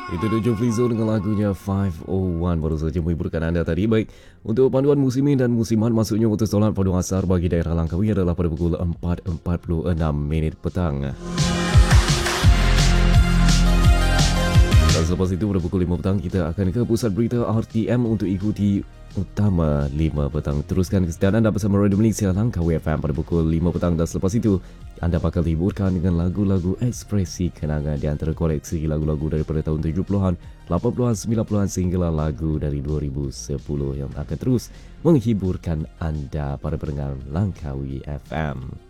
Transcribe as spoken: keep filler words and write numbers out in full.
Itu dia Jofri Zone dengan lagunya lima oh satu baru saja menghiburkan anda tadi. Baik, untuk panduan musimin dan musiman maksudnya untuk solat pada asar bagi daerah Langkawi adalah pada pukul empat empat puluh enam minit petang. Dan selepas itu pada pukul lima petang kita akan ke pusat berita R T M untuk ikuti utama lima petang. Teruskan kesediaan anda bersama Radio Malaysia Langkawi F M pada pukul lima petang dan selepas itu anda bakal dihiburkan dengan lagu-lagu ekspresi kenangan di antara koleksi lagu-lagu daripada tahun tujuh puluhan, lapan puluhan, sembilan puluhan sehinggalah lagu dari dua ribu sepuluh yang akan terus menghiburkan anda para pendengar Langkawi F M.